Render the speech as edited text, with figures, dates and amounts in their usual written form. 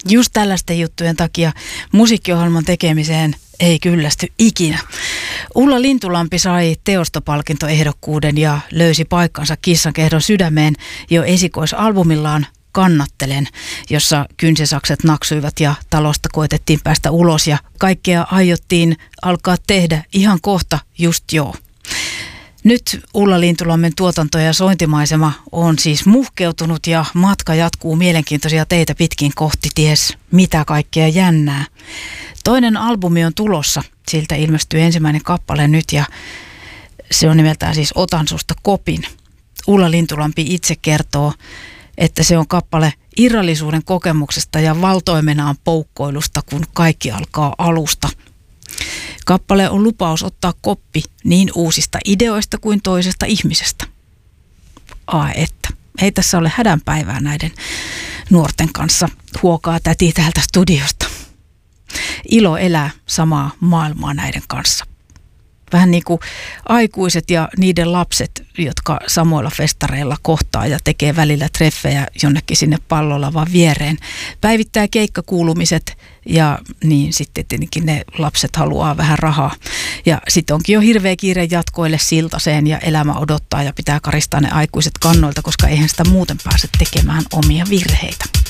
Just tällaisten juttujen takia musiikkiohjelman tekemiseen ei kyllästy ikinä. Ulla Lintulampi sai teostopalkintoehdokkuuden ja löysi paikkansa Kissankehdon sydämeen jo esikoisalbumillaan Kannattelen, jossa kynsisakset naksuivat ja talosta koetettiin päästä ulos ja kaikkea aiottiin alkaa tehdä ihan kohta just joo. Nyt Ulla Lintulammen tuotanto ja sointimaisema on siis muhkeutunut ja matka jatkuu mielenkiintoisia teitä pitkin kohti ties mitä kaikkea jännää. Toinen albumi on tulossa, siltä ilmestyy ensimmäinen kappale nyt ja se on nimeltään siis Otan susta kopin. Ulla Lintulampi itse kertoo, että se on kappale irrallisuuden kokemuksesta ja valtoimenaan poukkoilusta, kun kaikki alkaa alusta. Kappale on lupaus ottaa koppi niin uusista ideoista kuin toisesta ihmisestä. Että. Ei tässä ole hädänpäivää näiden nuorten kanssa, huokaa täti täältä studiosta. Ilo elää samaa maailmaa näiden kanssa. Vähän niin kuin aikuiset ja niiden lapset, jotka samoilla festareilla kohtaa ja tekee välillä treffejä jonnekin sinne pallolavan viereen. Päivittää keikkakuulumiset ja niin sitten tietenkin ne lapset haluaa vähän rahaa. Ja sitten onkin jo hirveä kiire jatkoille siltaseen ja elämä odottaa ja pitää karistaa ne aikuiset kannoilta, koska eihän sitä muuten pääse tekemään omia virheitä.